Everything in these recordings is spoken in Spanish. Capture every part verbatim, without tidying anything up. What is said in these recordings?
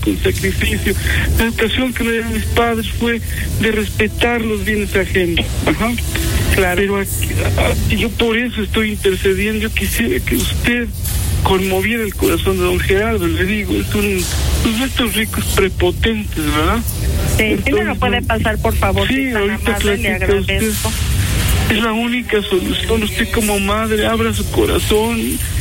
con sacrificio. La educación que me dieron mis padres fue de respetar los bienes ajenos. Ajá. Claro. Pero aquí, a, yo por eso estoy intercediendo. Yo quisiera que usted conmoviera el corazón de don Gerardo. Le digo, es un pues de estos ricos prepotentes, ¿verdad? Sí, Entonces, sí me lo puede pasar, por favor. Sí, si ahorita amable, le agradezco. Usted, es la única solución. Usted como madre abra su corazón,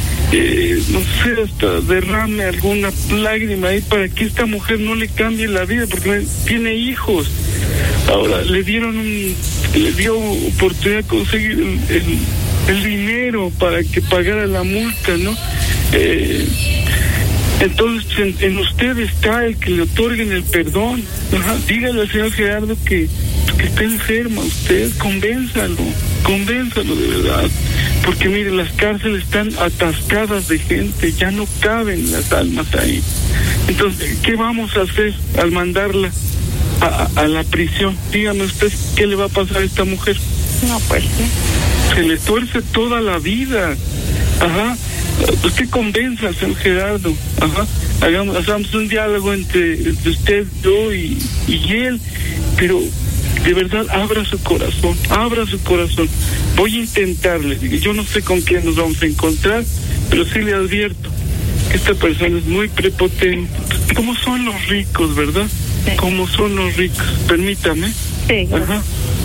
eh, no sé, hasta derrame alguna lágrima ahí para que esta mujer no le cambie la vida, porque tiene hijos. Ahora le dieron un, le dio oportunidad de conseguir el, el, el dinero para que pagara la multa, ¿no? Eh, entonces en, en usted está el que le otorguen el perdón. Ajá. Dígale al señor Gerardo que, que está enferma usted, convénzalo, convénzalo de verdad, porque mire, las cárceles están atascadas de gente, ya no caben las almas ahí. Entonces, ¿qué vamos a hacer al mandarla a, a, a la prisión? Dígame usted, ¿qué le va a pasar a esta mujer? No, pues sí. Se le tuerce toda la vida. Ajá. Usted convenza al señor Gerardo. Ajá. Hagamos, hagamos un diálogo entre, entre usted, yo y, y él, pero de verdad abra su corazón, abra su corazón. Voy a intentarle. Yo no sé con quién nos vamos a encontrar, pero sí le advierto que esta persona es muy prepotente. ¿Cómo son los ricos, verdad? Sí. ¿Cómo son los ricos? Permítame. Sí. Ajá.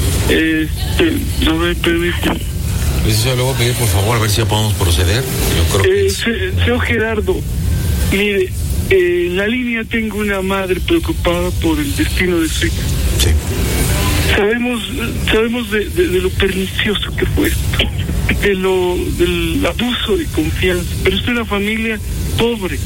Este, a ver, permítame. Licenciado, le voy a pedir por favor a ver si ya podemos proceder. Yo creo que eh, es... se, señor Gerardo, mire, eh, en la línea tengo una madre preocupada por el destino de su hija. Sí. Sabemos, sabemos de, de, de lo pernicioso que fue esto, de lo, del abuso de confianza, pero es una familia pobre,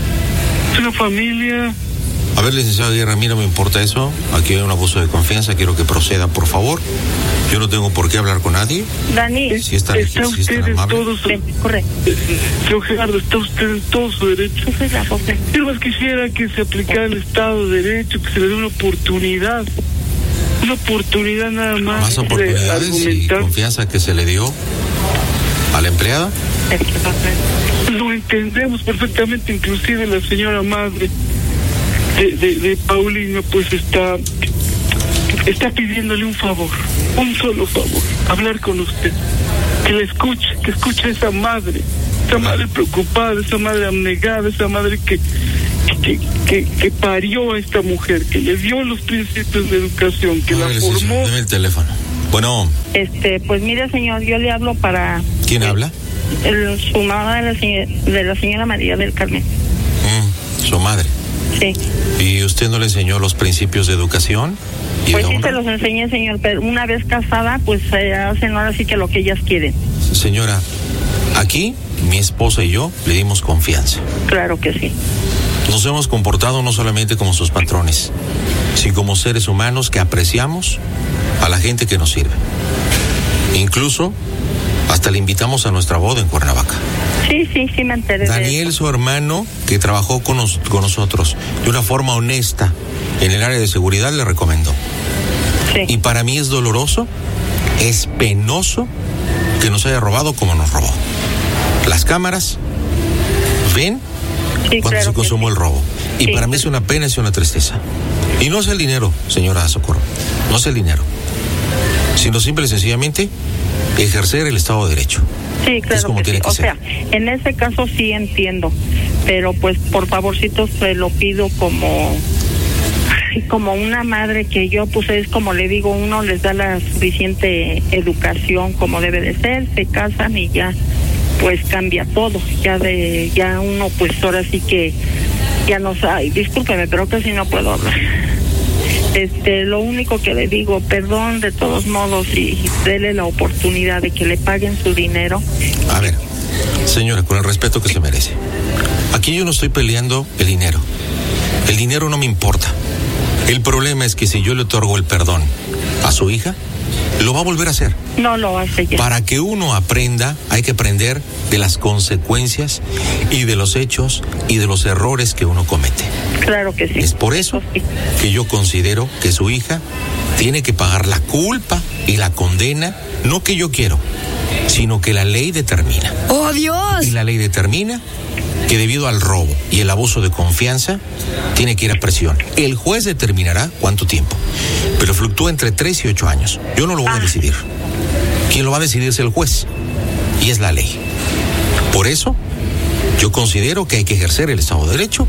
es una familia... A ver, licenciado Guerra, a mí no me importa eso. Aquí hay un abuso de confianza, quiero que proceda, por favor. Yo no tengo por qué hablar con nadie. Dani, si está, está si usted está en amable. todo su... Correcto. Eh, señor Gerardo, está usted en todo su derecho. Yo más quisiera que se aplicara el Estado de Derecho, que se le dé una oportunidad. Una oportunidad nada más. Más oportunidades y confianza que se le dio a la empleada. Lo entendemos perfectamente, inclusive la señora madre de, de, de Paulino pues está está pidiéndole un favor, un solo favor, hablar con usted, que le escuche, que escuche a esa madre, esa madre preocupada, esa madre abnegada, esa madre que que, que, que parió a esta mujer, que le dio los principios de educación, que no, la formó. Deme el teléfono. Bueno. Este, pues mire, señor, yo le hablo para... ¿Quién el, habla? El, su mamá de la, señora, de la señora María del Carmen. Mm, su madre. Sí. ¿Y usted no le enseñó los principios de educación? ¿Y pues de sí honra? se los enseñé, señor, pero una vez casada, pues eh, hacen ahora sí que lo que ellas quieren. Señora, aquí mi esposa y yo le dimos confianza. Claro que sí. Nos hemos comportado no solamente como sus patrones, sino como seres humanos que apreciamos a la gente que nos sirve. Incluso hasta le invitamos a nuestra boda en Cuernavaca. Sí, sí, sí me enteré. Daniel, su hermano, que trabajó con, nos, con nosotros de una forma honesta en el área de seguridad, le recomendó. Sí. Y para mí es doloroso, es penoso que nos haya robado como nos robó. Las cámaras ven sí, cuando claro se consumó sí. el robo. Y sí, para mí es una pena, es una tristeza. Y no es el dinero, señora Socorro, no es el dinero, sino simple y sencillamente ejercer el Estado de Derecho. Sí, claro es como que tiene sí. que o ser. sea, en ese caso sí entiendo, pero pues por favorcito se lo pido como como una madre que yo pues es como le digo, uno les da la suficiente educación como debe de ser, se casan y ya pues cambia todo, ya de ya uno pues ahora sí que ya no sabe, discúlpeme, pero casi no puedo hablar. Este, lo único que le digo, perdón de todos modos y dele la oportunidad de que le paguen su dinero. A ver, señora, con el respeto que se merece. Aquí yo no estoy peleando el dinero. El dinero no me importa. El problema es que si yo le otorgo el perdón a su hija, lo va a volver a hacer. No lo hace ya. Para que uno aprenda, hay que aprender de las consecuencias y de los hechos y de los errores que uno comete. Claro que sí. Es por eso que yo considero que su hija tiene que pagar la culpa y la condena, no que yo quiero, sino que la ley determina. ¡Oh, Dios! Y la ley determina que debido al robo y el abuso de confianza tiene que ir a prisión. El juez determinará cuánto tiempo, pero fluctúa entre tres y ocho años. Yo no lo voy a decidir. Quien lo va a decidir es el juez y es la ley. Por eso yo considero que hay que ejercer el Estado de Derecho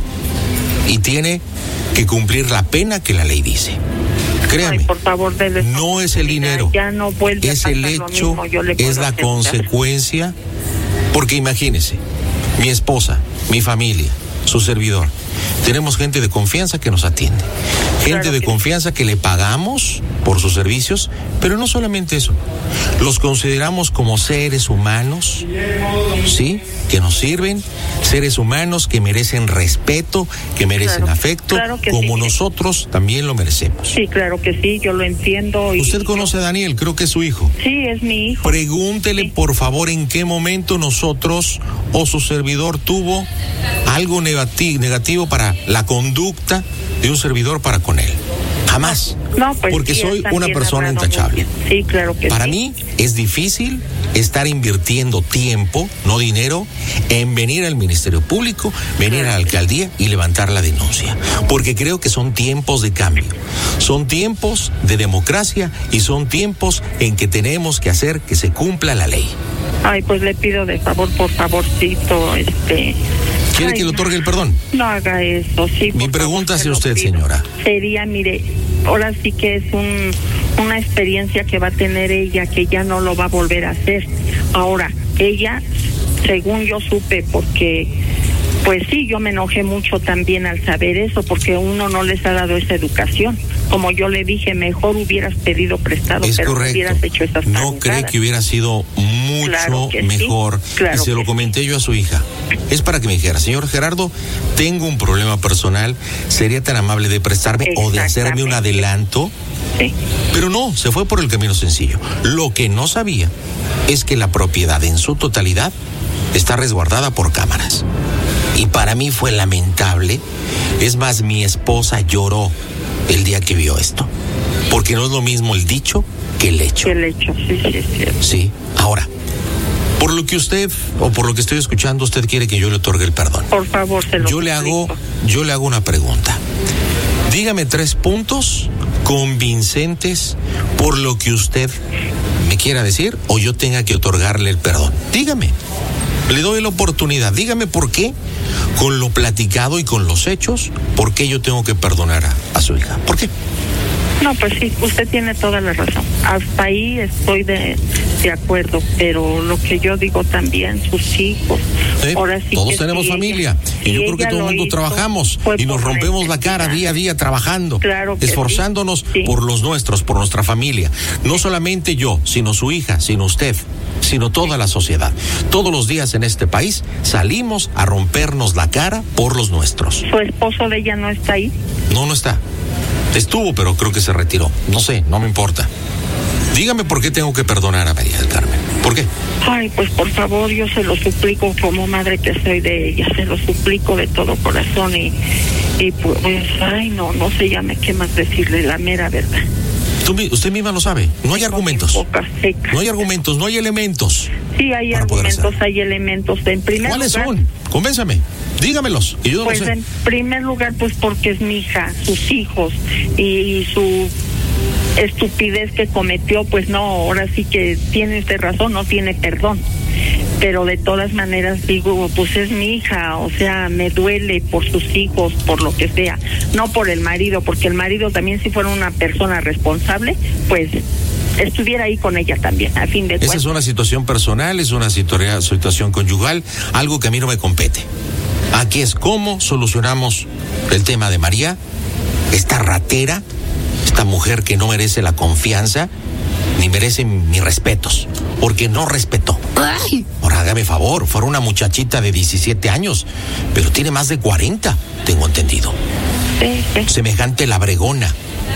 y tiene que cumplir la pena que la ley dice. Créame, Ay, por favor, dele no es el dinero, ya no vuelve es a el pasar hecho, lo mismo, yo le puedo es la asegurar. consecuencia, porque imagínese, mi esposa, mi familia, su servidor, tenemos gente de confianza que nos atiende, gente Claro de que confianza que le pagamos por sus servicios, pero no solamente eso, los consideramos como seres humanos, ¿sí?, que nos sirven, seres humanos que merecen respeto, que merecen Claro, afecto, claro que como sí. nosotros también lo merecemos. Sí, claro que sí, yo lo entiendo. Y Usted conoce a Daniel, creo que es su hijo. Sí, es mi hijo. Pregúntele, Sí. por favor, en qué momento nosotros o su servidor tuvo algo negati- negativo para la conducta de un servidor para con él. Jamás. No, pues Porque sí, soy están una bien persona hablado, intachable. muy bien. Sí, claro que Para sí. mí es difícil estar invirtiendo tiempo, no dinero, en venir al Ministerio Público, venir a la alcaldía y levantar la denuncia. Porque creo que son tiempos de cambio, son tiempos de democracia y son tiempos en que tenemos que hacer que se cumpla la ley. Ay, pues le pido de favor, por favorcito, este... ¿Quiere Ay, que le otorgue el perdón? No haga eso, sí. Mi por pregunta favor, hacia se lo usted, pido. señora. Sería, mire, ahora sí que es un una experiencia que va a tener ella, que ya no lo va a volver a hacer. Ahora, ella, según yo supe, porque, pues sí, yo me enojé mucho también al saber eso, porque uno no les ha dado esa educación. Como yo le dije, mejor hubieras pedido prestado, Es pero no correcto. hubieras hecho esas ¿No tarugadas. cree que hubiera sido mucho Claro que sí, mejor? claro Y se lo que comenté yo a su hija. Es para que me dijera, señor Gerardo, tengo un problema personal, ¿sería tan amable de prestarme o de hacerme un Exactamente. adelanto? Sí. Pero no, se fue por el camino sencillo. Lo que no sabía es que la propiedad en su totalidad está resguardada por cámaras. Y para mí fue lamentable. Es más, mi esposa lloró el día que vio esto. Porque no es lo mismo el dicho que el hecho. Que el hecho, sí, sí, es cierto. Sí, ahora, por lo que usted, o por lo que estoy escuchando, usted quiere que yo le otorgue el perdón. Por favor, se lo Yo le hago, suplico. yo le hago una pregunta. Dígame tres puntos convincentes por lo que usted me quiera decir o yo tenga que otorgarle el perdón. Dígame. Le doy la oportunidad. Dígame por qué, con lo platicado y con los hechos, por qué yo tengo que perdonar a, a su hija. ¿Por qué? No, pues sí, usted tiene toda la razón. Hasta ahí estoy de, de acuerdo, pero lo que yo digo también, sus hijos. Sí, ahora sí todos que tenemos si familia ella- y si yo creo que ella todo el lo mundo hizo, trabajamos fue y nos por rompemos la cara necesidad. día a día trabajando, Claro que esforzándonos sí. Sí. por los nuestros, por nuestra familia. No solamente yo, sino su hija, sino usted, sino toda la sociedad. Todos los días en este país salimos a rompernos la cara por los nuestros. ¿Su esposo de ella no está ahí? No, no está. Estuvo, pero creo que se retiró. No sé, no me importa. Dígame por qué tengo que perdonar a María del Carmen. ¿Por qué? Ay, pues por favor, yo se lo suplico como madre que soy de ella, se lo suplico de todo corazón y, y pues, ay, no, no sé ya me qué más decirle, la mera verdad. Tú mi- usted misma lo sabe. No hay Tengo argumentos. mi boca seca. No hay argumentos, no hay elementos. Sí, hay para poder argumentos, hacer. hay elementos. En primer ¿Cuáles lugar, son? Convénzame. Dígamelos, que yo no pues lo sé. en primer lugar, pues porque es mi hija, sus hijos y, y su estupidez que cometió, pues no, ahora sí que tiene usted razón, no tiene perdón. Pero de todas maneras digo, pues es mi hija, o sea, me duele por sus hijos, por lo que sea, no por el marido, porque el marido también si fuera una persona responsable, pues estuviera ahí con ella también, a fin de Esa cuentas. es una situación personal, es una situa- situación conyugal, algo que a mí no me compete. Aquí es cómo solucionamos el tema de María, esta ratera, esta mujer que no merece la confianza, ni merece mis respetos, porque no respetó. Ay. Ahora hágame favor, fuera una muchachita de diecisiete años, pero tiene más de cuarenta, tengo entendido. Sí, sí. Semejante labregona.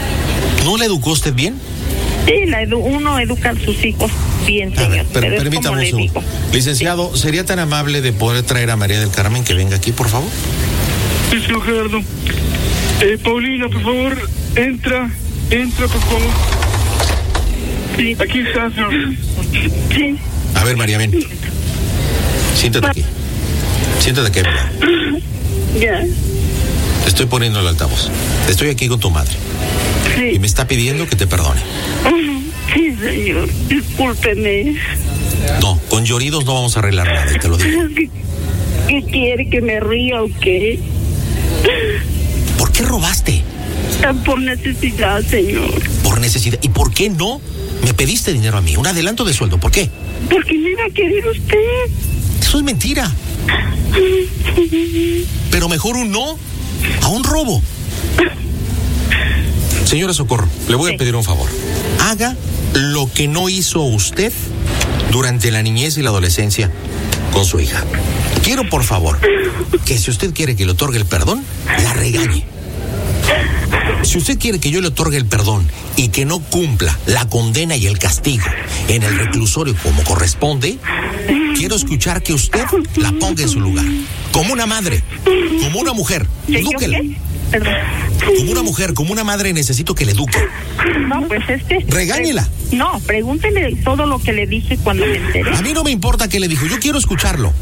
¿No la educó usted bien? Sí, la edu- uno educa a sus hijos bien, A señor. ver, per- pero es permítame como un le segundo. digo. Licenciado, ¿sería tan amable de poder traer a María del Carmen que venga aquí, por favor? Sí, señor Gerardo. Eh, Paulina, por favor, entra, entra, por favor. Sí. Aquí está, señor. Sí. A ver, María, ven. Siéntate aquí. Siéntate, Kevla. Ya. Estoy poniendo el altavoz. Estoy aquí con tu madre. Sí. Y me está pidiendo que te perdone. Sí, señor. Discúlpeme. No, con lloridos no vamos a arreglar nada, te lo digo. ¿Qué, qué quiere? ¿Que me ría o qué? ¿Por qué robaste? Por necesidad, señor. Por necesidad. ¿Y por qué no me pediste dinero a mí? Un adelanto de sueldo. ¿Por qué? Porque me iba a querer usted. Eso es mentira. Pero mejor un no a un robo. Señora Socorro, le voy Sí. a pedir un favor. Haga lo que no hizo usted durante la niñez y la adolescencia con su hija. Quiero, por favor, que si usted quiere que le otorgue el perdón, la regañe. Si usted quiere que yo le otorgue el perdón y que no cumpla la condena y el castigo en el reclusorio como corresponde, quiero escuchar que usted la ponga en su lugar. Como una madre, como una mujer. ¿Que yo Edúquela. qué? Perdón. Como una mujer, como una madre, necesito que le eduque. No, pues es que... Regáñela. No, pregúntele todo lo que le dije cuando me enteré. A mí no me importa qué le dijo, yo quiero escucharlo.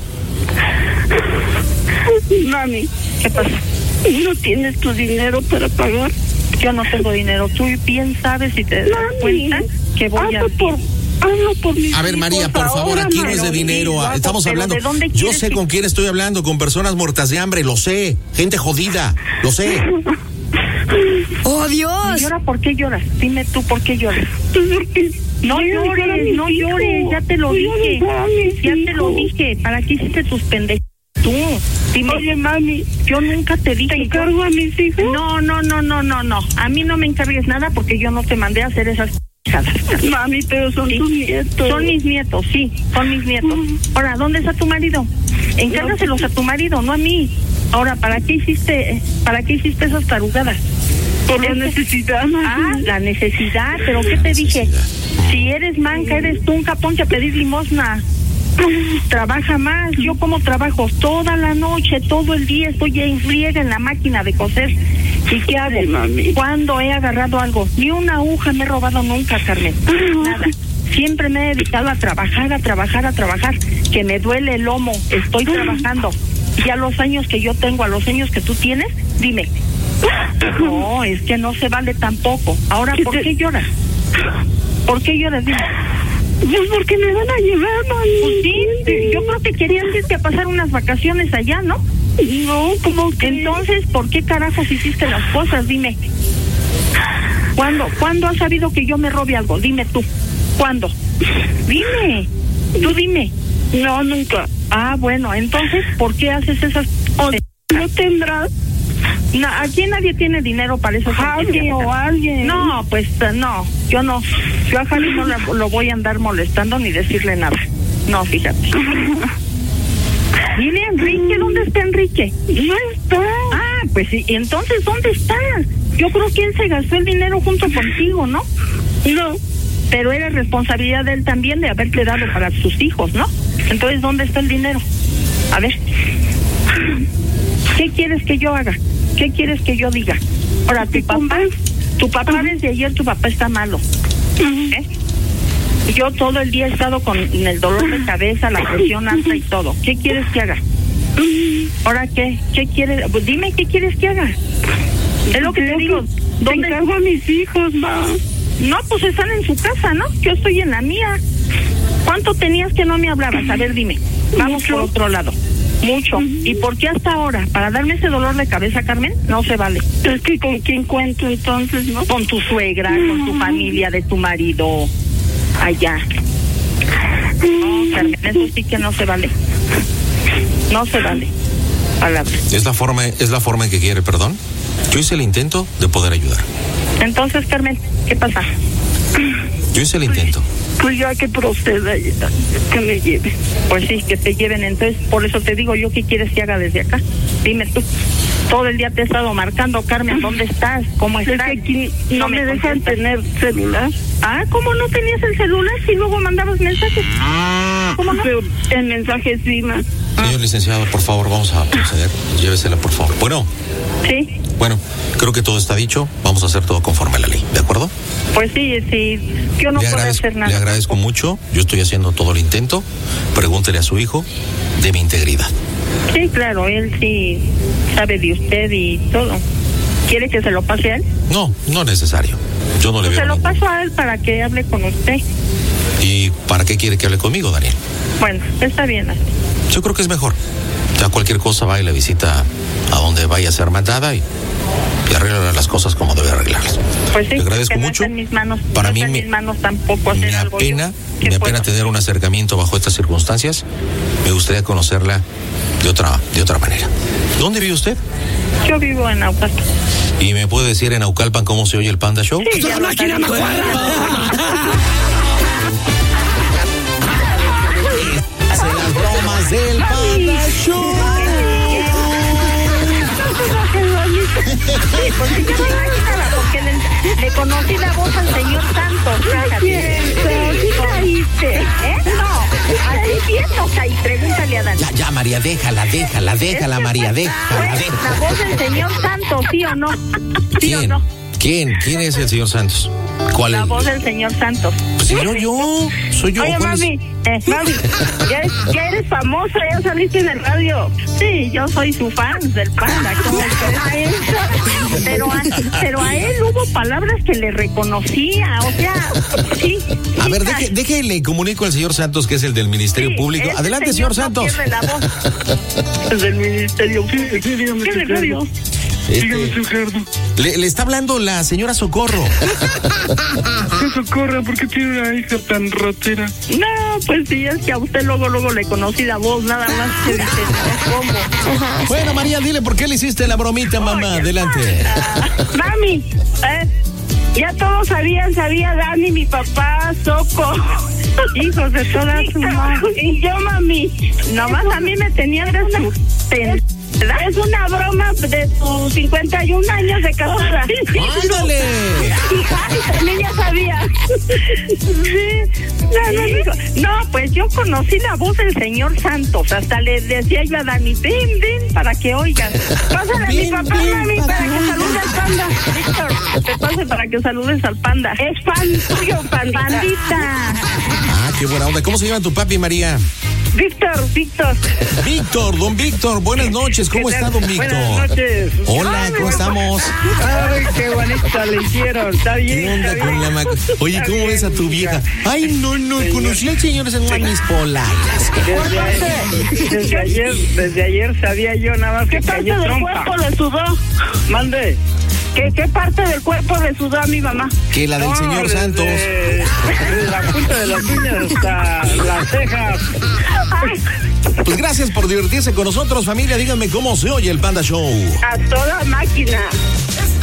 Mami, ¿Qué pasa? ¿no tienes tu dinero para pagar? Yo no tengo dinero. Tú bien sabes y te das Mami, cuenta que voy a... hazlo por, hazlo por mis A ver, María, hijos por favor, ahora, aquí no es de María. dinero. lo hago, Estamos pero hablando. ¿de dónde Yo quieres sé que- con quién estoy hablando, con personas muertas de hambre, lo sé. Gente jodida, lo sé. ¡Oh, Dios! ¿Y ahora por qué lloras? Dime tú por qué lloras. Porque No voy a dejar a llores, mis no hijos. llores, ya te lo Voy a dije. dejar a mis Ya te lo hijos. dije. ¿Para qué hiciste tus pendejas? Tú, dime. Oye, mami, Yo nunca te dije. ¿te encargo a mis hijos? No, no, no, no, no, no. A mí no me encargues nada porque yo no te mandé a hacer esas pendejadas. Mami, pero son Sí. tus nietos. Son mis nietos, sí, son mis nietos. Ahora, ¿dónde está tu marido? Encárgaselos a tu marido, no a mí. Ahora, ¿para qué hiciste, para qué hiciste esas tarugadas? Por la Este- necesidad, Ah, mami. la necesidad, pero ¿qué te dije? Necesidad. Si eres manca, eres tú un ponte a pedir limosna. Trabaja más. Yo como trabajo toda la noche, todo el día, estoy en friega en la máquina de coser. ¿Y qué hago? Ay, mami. ¿Cuándo he agarrado algo? Ni una aguja me he robado nunca, Carmen. Nada. Siempre me he dedicado a trabajar, a trabajar, a trabajar. Que me duele el lomo. Estoy trabajando. Y a los años que yo tengo, a los años que tú tienes, dime. No, es que no se vale tampoco. Ahora, ¿por qué lloras? ¿Por qué lloras? Dime. Pues porque me van a llevar, mami. Pues sí, yo creo que querías irte a pasar unas vacaciones allá, ¿no? No, como que... Entonces, ¿por qué carajos hiciste las cosas? Dime. ¿Cuándo? ¿Cuándo has sabido que yo me robe algo? Dime tú. ¿Cuándo? Dime. Tú dime. No, nunca. Ah, bueno, entonces, ¿por qué haces esas O no tendrás No, aquí nadie tiene dinero para eso. Javi o alguien. No, pues eh, no, yo no. Yo a Javi no la- lo voy a andar molestando ni decirle nada. No, fíjate. Dile a Enrique, ¿dónde está Enrique? No está. Ah, pues sí, y entonces, ¿dónde está? Yo creo que él se gastó el dinero junto contigo, ¿no? No. Pero era responsabilidad de él también de haberte dado para sus hijos, ¿no? Entonces, ¿dónde está el dinero? A ver. ¿Qué quieres que yo haga? ¿Qué quieres que yo diga? Ahora, tu papá, tu papá desde ayer, tu papá está malo. ¿Eh? Yo todo el día he estado con el dolor de cabeza, la presión alta y todo. ¿Qué quieres que haga? ¿Ahora qué? ¿Qué quieres? Pues dime, ¿qué quieres que haga? Es lo que te digo. Te ¿Dónde? encargo a mis hijos, ma. No, pues están en su casa, ¿no? Yo estoy en la mía. ¿Cuánto tenías que no me hablabas? A ver, dime. Vamos Mucho. por otro lado. Mucho. ¿Y por qué hasta ahora? ¿Para darme ese dolor de cabeza, Carmen? No se vale. Es que con quién cuento entonces, ¿no? Con tu suegra, con tu familia, de tu marido, allá. No, Carmen, eso sí que no se vale. No se vale. Palabra. ¿Es la forma, es la forma en que quiere perdón? Yo hice el intento de poder ayudar. Entonces, Carmen, ¿qué pasa? Yo hice el intento. Pues ya que proceda, ya, que me lleve. Pues sí, que te lleven. Entonces, por eso te digo yo, ¿qué quieres que haga desde acá? Dime tú. Todo el día te he estado marcando, Carmen, ¿dónde estás? ¿Cómo Es estás? que aquí no, me dejan contestas. tener celular. Ah, ¿cómo no tenías el celular si luego mandabas mensajes? ¿Cómo no? Pero el mensaje sí, ma. Señor licenciado, por favor, vamos a proceder. Llévesela, por favor. Bueno, Sí, bueno, creo que todo está dicho. Vamos a hacer todo conforme a la ley, ¿de acuerdo? pues sí, sí. Yo no le, puedo agradezco, hacer nada. le agradezco mucho. Yo estoy haciendo todo el intento. Pregúntele a su hijo de mi integridad. Sí, claro, él sí sabe de usted y todo. ¿Quiere que se lo pase a él? No, no es necesario. Yo no le Pues veo se lo ningún- paso a él para que hable con usted. ¿Y para qué quiere que hable conmigo, Daniel? Bueno, está bien así. Yo creo que es mejor. Ya cualquier cosa va y la visita a donde vaya a ser mandada y, y arregla las cosas como debe arreglarlas. Pues sí, Te agradezco que no mucho. está en mis manos, Para no mí está en me- mis manos tampoco hacer Me algo apena, yo. ¿Qué me apena puedo? tener un acercamiento bajo estas circunstancias. Me gustaría conocerla de otra, de otra manera. ¿Dónde vive usted? Yo vivo en Naucalpan. ¿Y me puede decir en Naucalpan cómo se oye el Panda Show? Sí, ya lo sabía. Hace las bromas del Panda Show. Sí, pues sí, yo me imaginaba, porque le, le conocí la voz al señor Santos. Fíjate. Sí caíste. ¿Eh? No, así bien no caí. Pregúntale a Dani. Ya, ya, María, déjala, déjala, déjala, María, déjala, Fue déjala. la voz del señor Santos, ¿sí o no? ¿Sí o ¿Quién? no? ¿Quién? ¿Quién es el señor Santos? ¿Cuál La es? voz del señor Santos. Pues si no, yo. Soy yo. Oye, ¿cuál es? mami, eh, mami, ya, eres- ya eres famosa, ya saliste en el radio. Sí, yo soy su fan del Panda. ¿Cómo crees? Pero a, pero a él hubo palabras que le reconocía, o sea, sí. A sí, ver, ca- deje, déjele comunico al señor Santos, que es el del Ministerio sí, Público. ese Adelante, señor no Santos. pierde la voz. Es del Ministerio Público. Sí, dígame, ¿Qué del radio? Este, Dígame, señor Gerardo. le, le está hablando la señora Socorro. ¿Qué socorra? ¿Por qué tiene una hija tan ratera? No, pues sí, es que a usted luego, luego le conocí la voz, nada más que dice, no, ¿cómo? Bueno, María, dile por qué le hiciste la bromita, mamá. Adelante. Ah, mami, eh, ya todos sabían, sabía Dani, mi papá, Soco. Hijos de todas sus madres. Y yo, mami, nomás a mí me tenían de su pen- ¿verdad? Es una broma de tus cincuenta y un años de casada. ¡Ándale! Ay, también ya sabía. Sí. No, no, digo, no, pues yo conocí la voz del señor Santos. Hasta le decía yo a Dani, ven, ven, para que oigas. Pásale a mi Ven, papá, ven, mami, para para que que salude al panda. Víctor, te pase para que saludes al panda. Es fan tuyo, pandita. Pandita. Ah, qué buena onda. ¿Cómo se llama tu papi, María? Víctor, Víctor. Víctor, don Víctor. Buenas noches. ¿Cómo está, don Víctor? Buenas noches. Hola, ¿cómo estamos? Ay, qué bonita le hicieron. Está bien. ¿Qué onda está con bien. la maca? Oye, Está ¿cómo bien, ves a tu hija. vieja? Ay, no, no, conocí al señor en mis polayas. Desde, ayer- desde ayer, desde ayer sabía yo nada más que ¿Qué parte cayó del trompa. cuerpo le sudó? Mande. ¿Qué, ¿Qué parte del cuerpo le sudó a mi mamá? Que la del No, señor desde- Santos. Desde la punta de las uñas hasta las cejas. Pues gracias por divertirse con nosotros, familia. Díganme cómo se oye el Panda Show. A toda máquina.